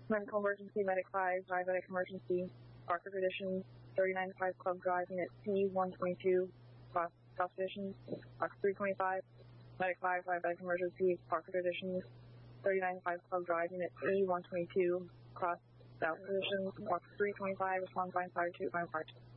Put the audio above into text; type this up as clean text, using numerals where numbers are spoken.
Medical emergency, Medic 5, diabetic emergency, Parker Traditions, 39-5 Club Drive, Unit C-122, South Traditions, Box 325, Medic 5, diabetic emergency, Parker Traditions, 39-5 Club Drive, Unit C-122, Cross South Traditions, Box 325, respond 552, 552.